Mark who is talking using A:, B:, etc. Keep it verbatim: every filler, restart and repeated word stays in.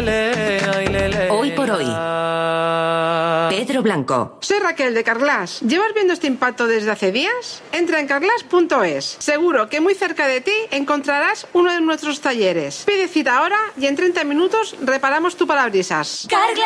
A: Hoy por hoy. Pedro Blanco.
B: Soy Raquel de Carglass. ¿Llevas viendo este impacto desde hace días? Entra en carglass punto es. Seguro que muy cerca de ti encontrarás uno de nuestros talleres. Pide cita ahora y en treinta minutos reparamos tu parabrisas. Carglass.